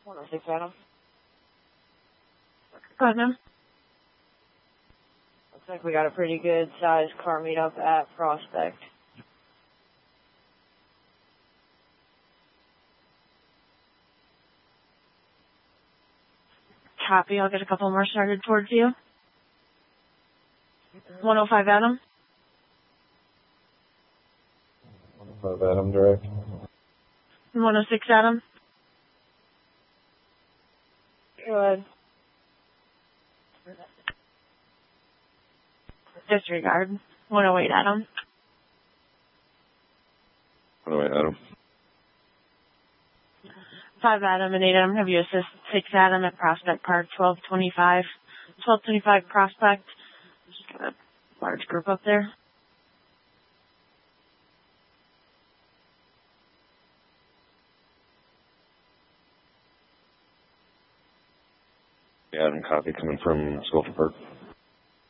106 Adam. Go ahead, ma'am. Looks like we got a pretty good sized car meetup at Prospect. Copy. I'll get a couple more started towards you. 105 Adam. 105 Adam, direct. 106 Adam. Go ahead. Disregard. 108 Adam. 108 Adam. 5 Adam and 8 Adam. Have you assist 6 Adam at Prospect Park, 1225. 1225 Prospect. Just got a large group up there. Yeah, Adam, copy coming from Sculpture Park.